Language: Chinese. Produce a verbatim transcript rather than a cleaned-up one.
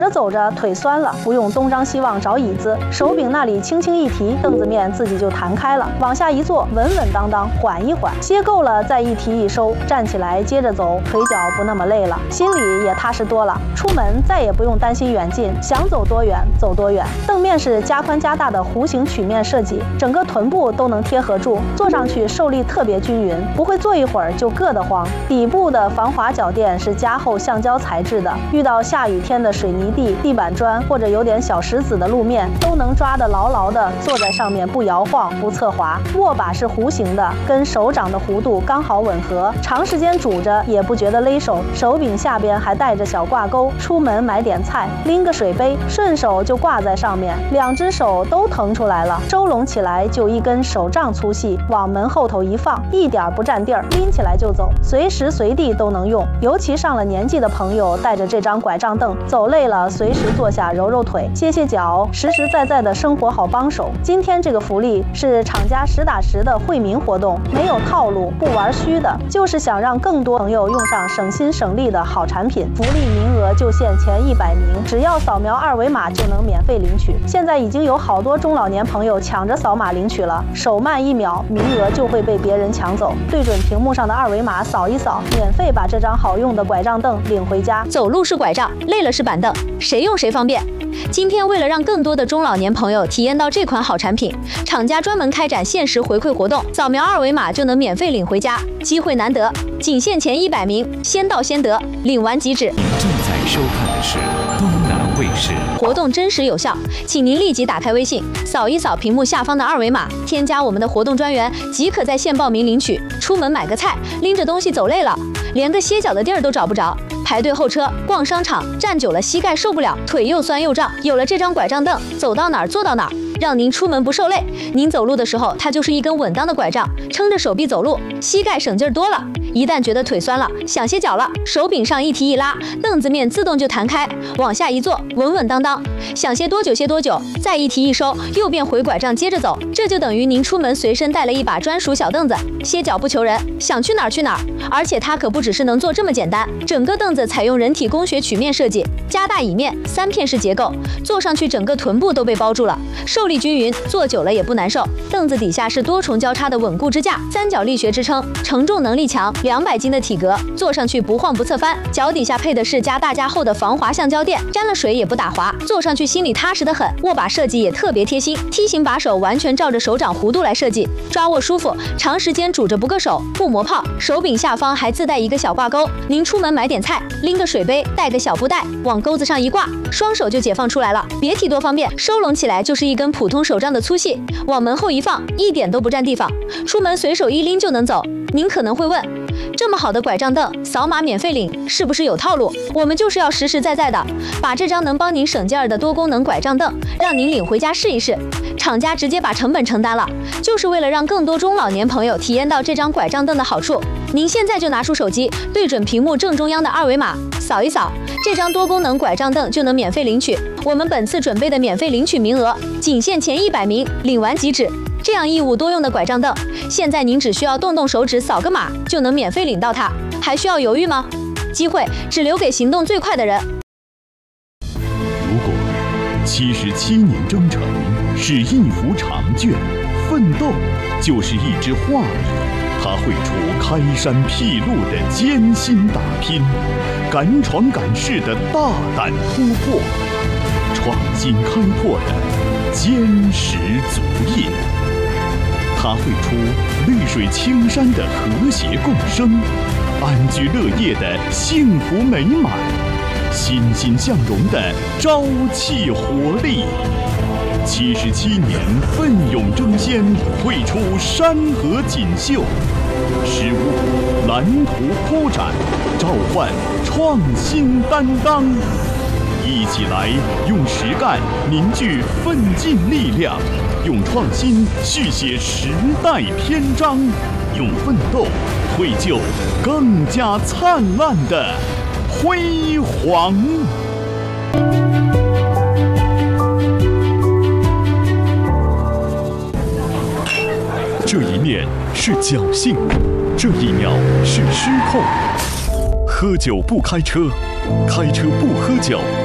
着走着腿酸了，不用东张西望找椅子，手柄那里轻轻一提，凳子面自己就弹开了，往下一坐，稳稳当当，缓一缓，歇够了再一提一收，站起来接着走，腿脚不那么累了，心里也踏实多了。出门再也不用担心远近，想走多远走多远。凳面是加宽加大的弧形曲面设计，整个臀部都能贴合住，坐上去受力特别均匀，不会坐一会儿就硌得慌。底部的防滑脚垫是加厚橡胶材质的，遇到下雨天的水泥地、地板砖或者有点小石子的路面，都能抓得牢牢的，坐在上面不摇晃不侧滑。握把是弧形的，跟手掌的弧度刚好吻合，长时间拄着也不觉得勒手。手柄下边还带着小挂钩，出门买点菜，拎个水杯，顺手就挂在上面，两只手都腾出来了，收拢起来就一根手杖粗细，往门后头一放，一点不占地儿，拎起来就走，随时随地都能用。尤其上了年纪的朋友，带着这张拐杖凳，走累了随时坐下揉揉腿、歇歇脚，实实在在的生活好帮手。今天这个福利是厂家实打实的惠民活动，没有套路，不玩虚的，就是想让更多朋友用上省心省力的好产品。福利名额就限前一百名，只要扫描二维码就能免费领取。现在已经有好多中老年朋友抢着扫码领取了，手慢一秒，名额就会被别人抢走。对准屏幕上的二维码扫一扫，免费把这张好用的拐杖凳领回家。 走路是拐杖，累了是板凳，谁用谁方便。今天为了让更多的中老年朋友体验到这款好产品，厂家专门开展限时回馈活动，扫描二维码就能免费领回家，机会难得，仅限前一百名，先到先得，领完即止。 您正在收看的是东南卫视。 活动真实有效，请您立即打开微信，扫一扫屏幕下方的二维码，添加我们的活动专员，即可在线报名领取。出门买个菜，拎着东西走累了，连个歇脚的地儿都找不着，排队候车、逛商场，站久了膝盖受不了，腿又酸又胀。有了这张拐杖凳，走到哪儿坐到哪儿，让您出门不受累。您走路的时候，它就是一根稳当的拐杖，撑着手臂走路，膝盖省劲儿多了。一旦觉得腿酸了，想歇脚了，手柄上一提一拉，凳子面自动就弹开，往下一坐，稳稳当当，想歇多久歇多久，再一提一收，又变回拐杖接着走。这就等于您出门随身带了一把专属小凳子，歇脚不求人，想去哪儿去哪儿。而且它可不只是能坐这么简单，整个凳子采用人体工学曲面设计，加大椅面，三片式结构，坐上去整个臀部都被包住了，受力均匀，坐久了也不难受。凳子底下是多重交叉的稳固支架，三角力学支撑，承重能力强，两百斤的体格，坐上去不晃不侧翻。脚底下配的是加大加厚的防滑橡胶垫，沾了水也不打滑，坐上去心里踏实得很。握把设计也特别贴心，梯形把手完全照着手掌弧度来设计，抓握舒服，长时间拄着不硌手，不磨泡。手柄下方还自带一个小挂钩，您出门买点菜，拎个水杯，带个小布袋，往钩子上一挂，双手就解放出来了，别提多方便。收拢起来就是一根普通手杖的粗细，往门后一放，一点都不占地方，出门随手一拎就能走。您可能会问，这么好的拐杖凳，扫码免费领，是不是有套路？我们就是要实实在在的，把这张能帮您省劲儿的多功能拐杖凳，让您领回家试一试。厂家直接把成本承担了，就是为了让更多中老年朋友体验到这张拐杖凳的好处。您现在就拿出手机，对准屏幕正中央的二维码，扫一扫，这张多功能拐杖凳就能免费领取。我们本次准备的免费领取名额，仅限前一百名，领完即止。这样一物多用的拐杖凳，现在您只需要动动手指扫个码就能免费领到它，还需要犹豫吗？机会只留给行动最快的人。 如果七十七年征程是一幅长卷，奋斗就是一支画笔，它绘出开山辟路的艰辛打拼，敢闯敢试的大胆突破，创新开拓的坚实足印。它绘出绿水青山的和谐共生，安居乐业的幸福美满，欣欣向荣的朝气活力。七十七年奋勇争先，绘出山河锦绣，十五蓝图铺展，召唤创新担当。一起来用实干凝聚奋进力量，用创新续写时代篇章，用奋斗绘就更加灿烂的辉煌。这一面是侥幸，这一秒是失控。喝酒不开车，开车不喝酒。